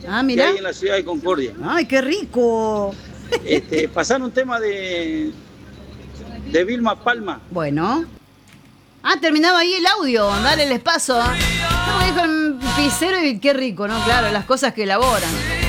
Ah, que mirá. hay en la ciudad de Concordia. Ay, qué rico. Pasar un tema de Vilma Palma. Bueno. Ah, terminaba ahí el audio. Dale el espacio. No, dijo el pisero y qué rico, ¿no? Claro, las cosas que elaboran.